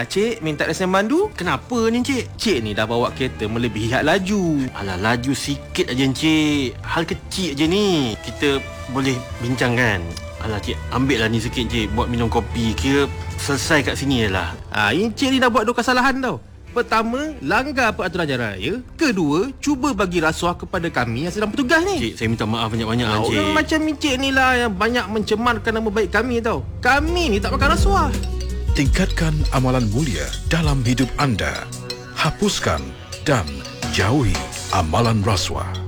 Cik, minta lesen mandu. Kenapa ni Encik? Cik ni dah bawa kereta melebihi had laju. Alah, laju sikit aja Encik. Hal kecil je ni. Kita boleh bincangkan. Alah Cik, ambil lah ni sikit Cik, buat minum kopi. Kira selesai kat sini je lah. Encik ni dah buat 2 kesalahan tau. Pertama, langgar peraturan jalan raya. Kedua, cuba bagi rasuah kepada kami yang sedang bertugas ni. Cik, saya minta maaf banyak-banyak lah Cik. Orang macam Encik ni lah yang banyak mencemarkan nama baik kami tau. Kami ni tak makan rasuah. Tingkatkan amalan mulia dalam hidup anda. Hapuskan dan jauhi amalan rasuah.